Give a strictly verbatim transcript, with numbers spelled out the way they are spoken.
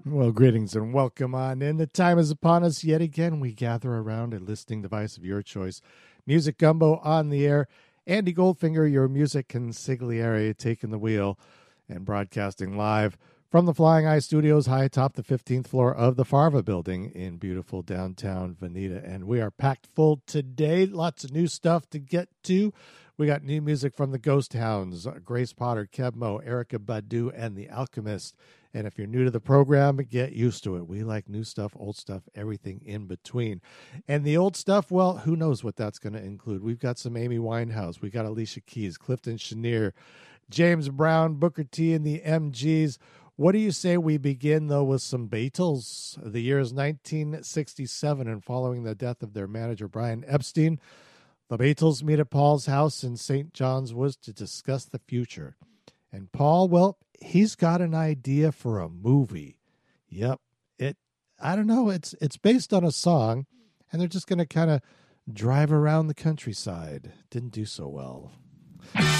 Well, greetings and welcome on in. The time is upon us yet again. We gather around a listening device of your choice. Music Gumbo on the air. Andy Goldfinger, your music consigliere, taking the wheel and broadcasting live from the Flying Eye Studios high atop the fifteenth floor of the Farva building in beautiful downtown Veneta. And we are packed full today. Lots of new stuff to get to. We got new music from the Ghost Hounds, Grace Potter, Kebmo, Erica Badu, and The Alchemist. And if you're new to the program, get used to it. We like new stuff, old stuff, everything in between. And the old stuff, well, who knows what that's going to include. We've got some Amy Winehouse. We got Alicia Keys, Clifton Chenier, James Brown, Booker T, and the M Gs. What do you say we begin, though, with some Beatles? The year is nineteen sixty-seven, and following the death of their manager, Brian Epstein, the Beatles meet at Paul's house in Saint John's Wood to discuss the future. And Paul, well, he's got an idea for a movie. Yep. It, I don't know. It's, it's based on a song, and they're just going to kind of drive around the countryside. Didn't do so well.